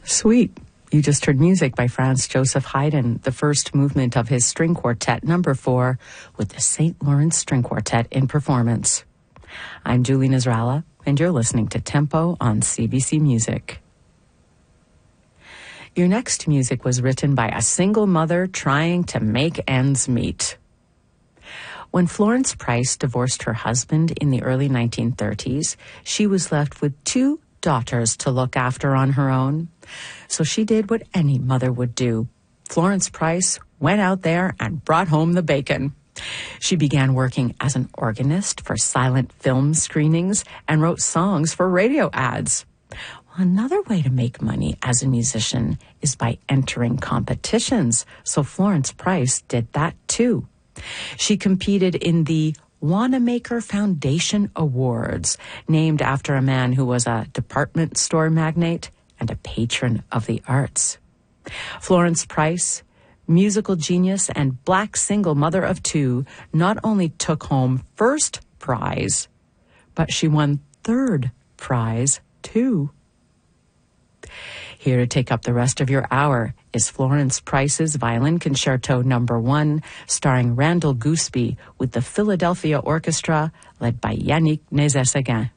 Sweet. You just heard music by Franz Joseph Haydn, the first movement of his string quartet number 4 with the St. Lawrence String Quartet in performance. I'm Julie Nasrallah, and you're listening to Tempo on CBC Music. Your next music was written by a single mother trying to make ends meet. When Florence Price divorced her husband in the early 1930s, she was left with 2 daughters to look after on her own. So she did what any mother would do. Florence Price went out there and brought home the bacon. She began working as an organist for silent film screenings and wrote songs for radio ads. Another way to make money as a musician is by entering competitions, so Florence Price did that too. She competed in the Wanamaker Foundation Awards, named after a man who was a department store magnate and a patron of the arts. Florence Price, musical genius and black single mother of 2, not only took home first prize, but she won third prize too. Here to take up the rest of your hour is Florence Price's Violin Concerto No. 1, starring Randall Gooseby with the Philadelphia Orchestra, led by Yannick Nézet-Séguin.